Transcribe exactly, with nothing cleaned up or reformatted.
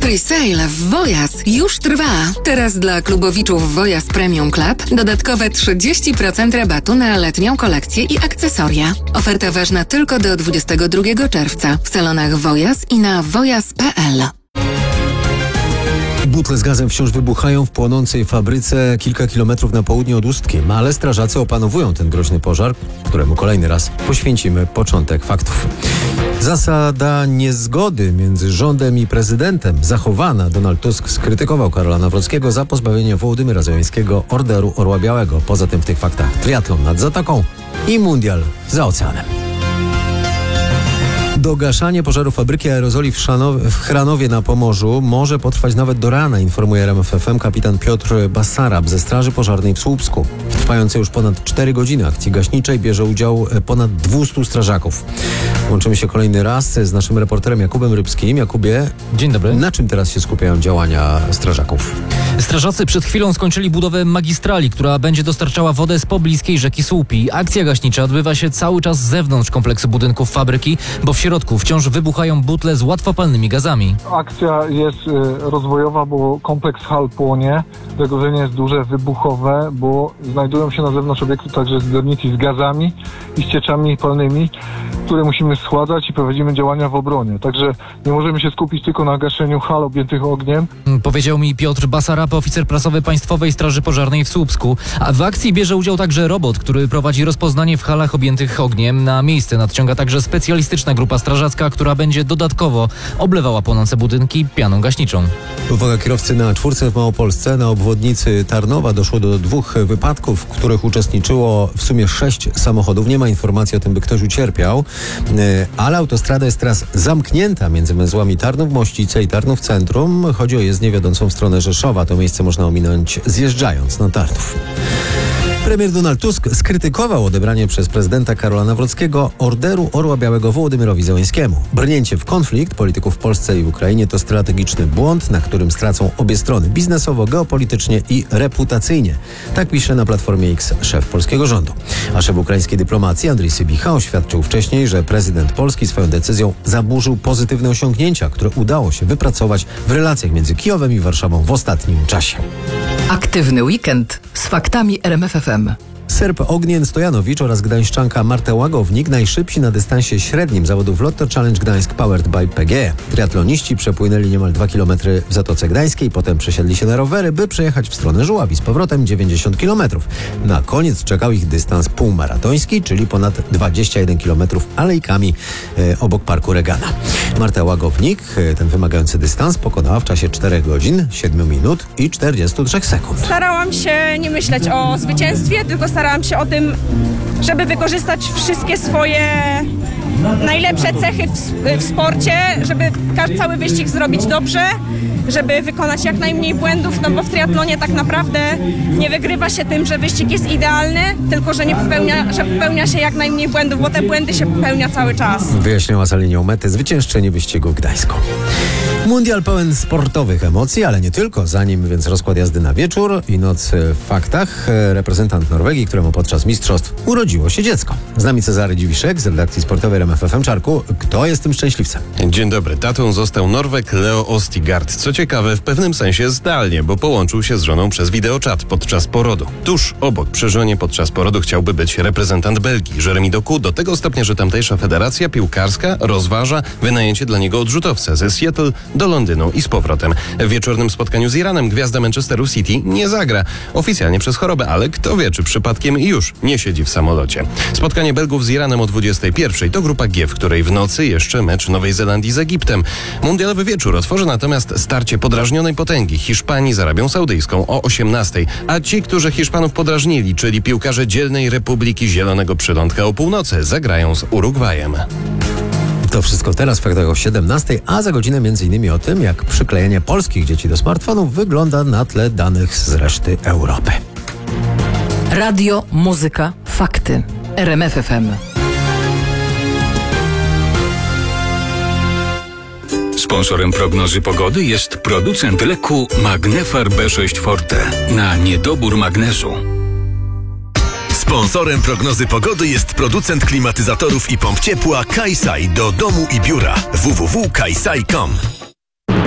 Presale w Wojas już trwa. Teraz dla klubowiczów Wojas Premium Club dodatkowe trzydzieści procent rabatu na letnią kolekcję i akcesoria. Oferta ważna tylko do dwudziestego drugiego czerwca w salonach Wojas i na wojas kropka pe el. Butle z gazem wciąż wybuchają w płonącej fabryce kilka kilometrów na południe od Ustkiem, ale strażacy opanowują ten groźny pożar, któremu kolejny raz poświęcimy początek faktów. Zasada niezgody między rządem i prezydentem zachowana. Donald Tusk skrytykował Karola Nawrockiego za pozbawienie Wołodymyra Zełenskiego Orderu Orła Białego. Poza tym w tych faktach triatlon nad zatoką i mundial za oceanem. Dogaszanie pożaru fabryki aerozoli w, Szanow- w Chranowie na Pomorzu może potrwać nawet do rana, informuje R M F F M kapitan Piotr Basarab ze Straży Pożarnej w Słupsku. W trwającej już ponad cztery godziny akcji gaśniczej bierze udział ponad dwieście strażaków. Łączymy się kolejny raz z naszym reporterem Jakubem Rybskim. Jakubie, dzień dobry. Na czym teraz się skupiają działania strażaków? Strażacy przed chwilą skończyli budowę magistrali, która będzie dostarczała wodę z pobliskiej rzeki Słupi. Akcja gaśnicza odbywa się cały czas z zewnątrz kompleksu budynków fabryki, bo w środku wciąż wybuchają butle z łatwopalnymi gazami. Akcja jest y, rozwojowa, bo kompleks hal płonie. Zagrożenie jest duże, wybuchowe, bo znajdują się na zewnątrz obiektu także zbiorniki z gazami i z cieczami palnymi, które musimy schładzać i prowadzimy działania w obronie. Także nie możemy się skupić tylko na gaszeniu hal objętych ogniem. Powiedział mi Piotr Basarab, oficer prasowy Państwowej Straży Pożarnej w Słupsku. A w akcji bierze udział także robot, który prowadzi rozpoznanie w halach objętych ogniem. Na miejsce nadciąga także specjalistyczna grupa strażacka, która będzie dodatkowo oblewała płonące budynki pianą gaśniczą. Uwaga, kierowcy na czwórce w Małopolsce. Na obwodnicy Tarnowa doszło do dwóch wypadków, w których uczestniczyło w sumie sześć samochodów. Nie ma informacji o tym, by ktoś ucierpiał, ale autostrada jest teraz zamknięta między węzłami Tarnów-Mościce i Tarnów Centrum. Chodzi o jezdnię wiodącą w stronę Rzeszowa. To miejsce można ominąć zjeżdżając na Tarnów. Premier Donald Tusk skrytykował odebranie przez prezydenta Karola Nawrockiego Orderu Orła Białego Wołodymyrowi Zełenskiemu. Brnięcie w konflikt polityków w Polsce i w Ukrainie to strategiczny błąd, na którym stracą obie strony biznesowo, geopolitycznie i reputacyjnie. Tak pisze na Platformie X szef polskiego rządu. A szef ukraińskiej dyplomacji Andrzej Sybicha oświadczył wcześniej, że prezydent Polski swoją decyzją zaburzył pozytywne osiągnięcia, które udało się wypracować w relacjach między Kijowem i Warszawą w ostatnim czasie. Aktywny weekend z faktami R M F F M. Serb Ognjen Stojanowicz oraz gdańszczanka Marta Łagownik najszybsi na dystansie średnim zawodów Lotto Challenge Gdańsk Powered by P G E. Triatloniści przepłynęli niemal dwa kilometry w Zatoce Gdańskiej, potem przesiedli się na rowery, by przejechać w stronę Żuław i z powrotem dziewięćdziesiąt kilometrów. Na koniec czekał ich dystans półmaratoński, czyli ponad dwadzieścia jeden kilometrów alejkami e, obok Parku Regana. Marta Łagownik e, ten wymagający dystans pokonała w czasie czterech godzin, siedmiu minut i czterdziestu trzech sekund. Starałam się nie myśleć o zwycięstwie, tylko starałam się o tym, żeby wykorzystać wszystkie swoje najlepsze cechy w, w sporcie, żeby cały wyścig zrobić dobrze, żeby wykonać jak najmniej błędów, no bo w triatlonie tak naprawdę nie wygrywa się tym, że wyścig jest idealny, tylko że nie popełnia, że popełnia się jak najmniej błędów, bo te błędy się popełnia cały czas. Wyjaśniała za linią mety zwyciężczyni wyścigu w Gdańsku. Mundial pełen sportowych emocji, ale nie tylko. Zanim więc rozkład jazdy na wieczór i noc w faktach, reprezentant Norwegii, któremu podczas mistrzostw urodziło się dziecko. Z nami Cezary Dziwiszek z redakcji sportowej R M F F M. Czarku, kto jest tym szczęśliwcem? Dzień dobry. Tatą został Norweg Leo Ostigard. Co ciekawe, w pewnym sensie zdalnie, bo połączył się z żoną przez wideoczat podczas porodu. Tuż obok przy żonie podczas porodu chciałby być reprezentant Belgii, Jeremy Doku, do tego stopnia, że tamtejsza federacja piłkarska rozważa wynajęcie dla niego odrzutowca ze Seattle do Londynu i z powrotem. W wieczornym spotkaniu z Iranem gwiazda Manchesteru City nie zagra. Oficjalnie przez chorobę, ale kto wie, czy przypadkiem już nie siedzi w samolocie. Spotkanie Belgów z Iranem o dwudziestej pierwszej to grupa G, w której w nocy jeszcze mecz Nowej Zelandii z Egiptem. Mundialowy wieczór otworzy natomiast starcie podrażnionej potęgi Hiszpanii z Arabią Saudyjską o osiemnastej, a ci, którzy Hiszpanów podrażnili, czyli piłkarze dzielnej Republiki Zielonego Przylądka o północy, zagrają z Urugwajem. To wszystko teraz w faktach o siedemnastej, a za godzinę między innymi o tym, jak przyklejenie polskich dzieci do smartfonów wygląda na tle danych z reszty Europy. Radio, muzyka, fakty. R M F F M. Sponsorem prognozy pogody jest producent leku Magnefar B sześć Forte na niedobór magnezu. Sponsorem prognozy pogody jest producent klimatyzatorów i pomp ciepła Kaisai do domu i biura w w w kropka kaisai kropka com.